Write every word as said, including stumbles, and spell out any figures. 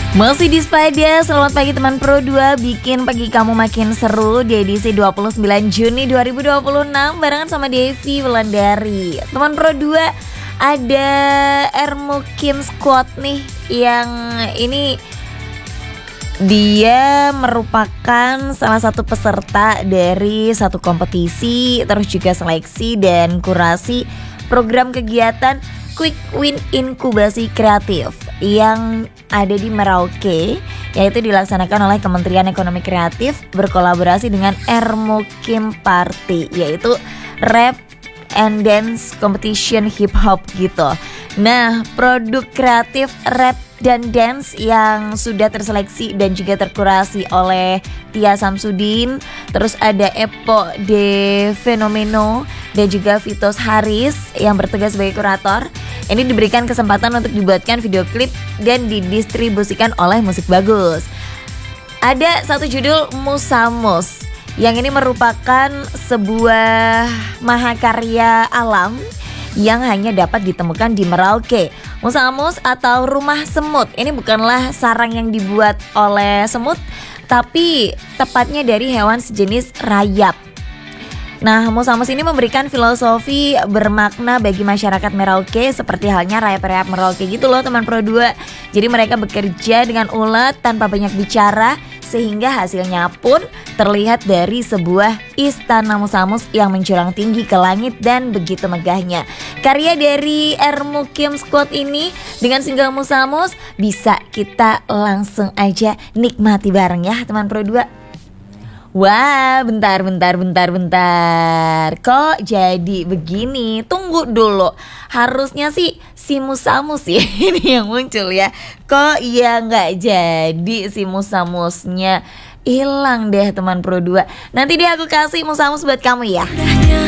Masih di Spada, selamat pagi teman Pro dua. Bikin pagi kamu makin seru di edisi dua puluh sembilan Juni dua ribu dua puluh enam barengan sama Devi Wulandari. Teman Pro dua, ada Ermukim Squad nih, yang ini dia merupakan salah satu peserta dari satu kompetisi, terus juga seleksi dan kurasi program kegiatan Quick Win Inkubasi Kreatif yang ada di Merauke, yaitu dilaksanakan oleh Kementerian Ekonomi Kreatif berkolaborasi dengan Ermukim Party, yaitu Rap and Dance Competition Hip Hop gitu. Nah, produk kreatif rap dan dance yang sudah terseleksi dan juga terkurasi oleh Tia Samsudin, terus ada Epo de Fenomeno dan juga Vitos Haris yang bertugas sebagai kurator. Ini diberikan kesempatan untuk dibuatkan video klip dan didistribusikan oleh Musik Bagus. Ada satu judul Musamus, yang ini merupakan sebuah mahakarya alam yang hanya dapat ditemukan di Merauke. Musamus atau rumah semut ini bukanlah sarang yang dibuat oleh semut, tapi tepatnya dari hewan sejenis rayap. Nah, Musamus ini memberikan filosofi bermakna bagi masyarakat Merauke, seperti halnya rayap-rayap Merauke gitu loh teman Pro dua. Jadi mereka bekerja dengan ulet tanpa banyak bicara, sehingga hasilnya pun terlihat dari sebuah istana Musamus yang menjulang tinggi ke langit dan begitu megahnya. Karya dari Ermukim Squad ini dengan single Musamus bisa kita langsung aja nikmati bareng ya teman Pro dua. Wah, bentar, bentar, bentar, bentar. Kok jadi begini? Tunggu dulu. Harusnya sih si Musamus ya ini yang muncul ya. Kok ya nggak jadi si Musamusnya? Hilang deh teman Pro dua. Nanti deh aku kasih Musamus buat kamu ya.